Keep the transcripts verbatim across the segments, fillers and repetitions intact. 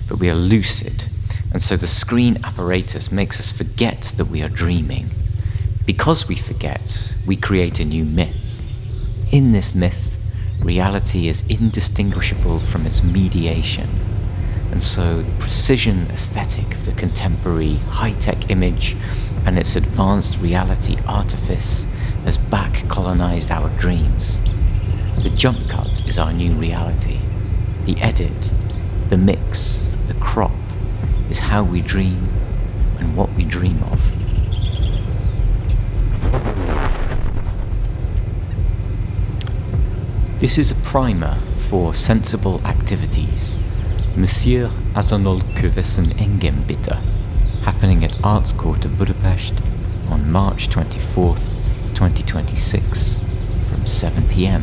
but we are lucid, and so the screen apparatus makes us forget that we are dreaming. Because we forget, we create a new myth. In this myth, reality is indistinguishable from its mediation, and so the precision aesthetic of the contemporary high-tech image and its advanced reality artifice has back-colonized our dreams. The jump cut is our new reality. The edit, the mix, the crop is how we dream and what we dream of. This is a primer for sensible activities. Monsieur Azonol Kövessen Engem bitte, happening at Arts Quarter Budapest on March twenty-fourth, twenty twenty-six from seven p.m.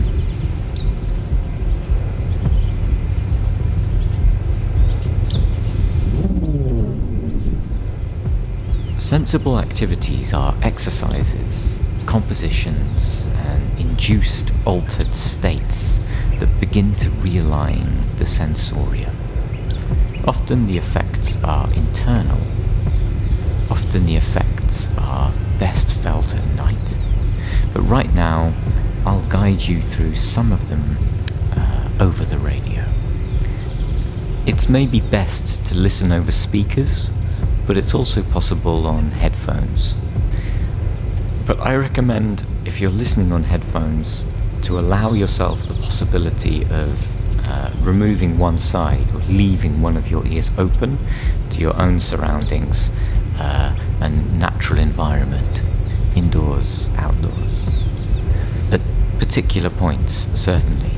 Sensible activities are exercises, compositions, and induced altered states that begin to realign the sensoria. Often the effects are internal. Often the effects are best felt at night. But right now, I'll guide you through some of them uh, over the radio. It's maybe best to listen over speakers, but it's also possible on headphones. But I recommend, if you're listening on headphones, to allow yourself the possibility of uh, removing one side or leaving one of your ears open to your own surroundings uh, and natural environment, indoors, outdoors. At particular points, certainly.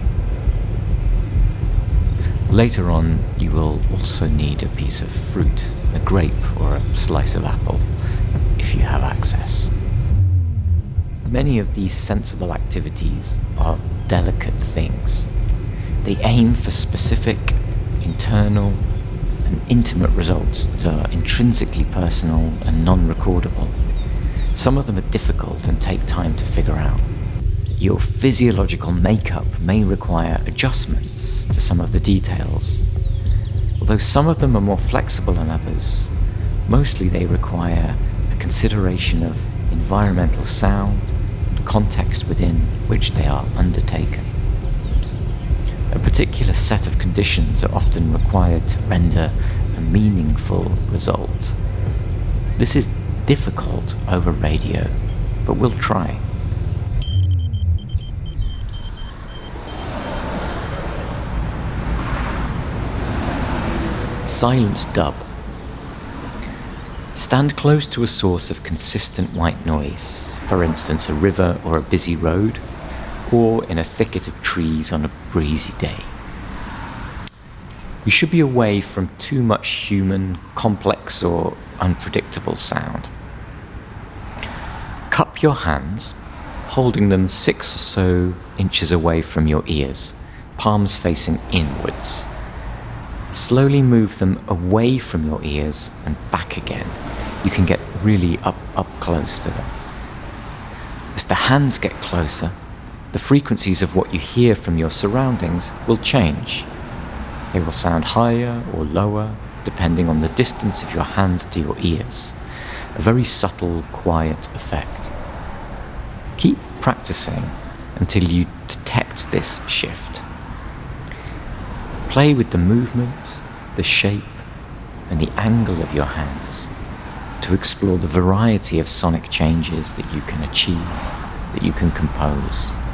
Later on, you will also need a piece of fruit, a grape or a slice of apple, if you have access. Many of these sensible activities are delicate things. They aim for specific, internal, and intimate results that are intrinsically personal and non-recordable. Some of them are difficult and take time to figure out. Your physiological makeup may require adjustments to some of the details. Although some of them are more flexible than others, mostly they require a consideration of environmental sound and context within which they are undertaken. A particular set of conditions are often required to render a meaningful result. This is difficult over radio, but we'll try. Silent dub. Stand close to a source of consistent white noise, for instance a river or a busy road, or in a thicket of trees on a breezy day. You should be away from too much human, complex or unpredictable sound. Cup your hands, holding them six or so inches away from your ears, palms facing inwards. Slowly move them away from your ears and back again. You can get really up, up close to them. As the hands get closer, the frequencies of what you hear from your surroundings will change. They will sound higher or lower, depending on the distance of your hands to your ears. A very subtle, quiet effect. Keep practicing until you detect this shift. Play with the movement, the shape, and the angle of your hands to explore the variety of sonic changes that you can achieve, that you can compose.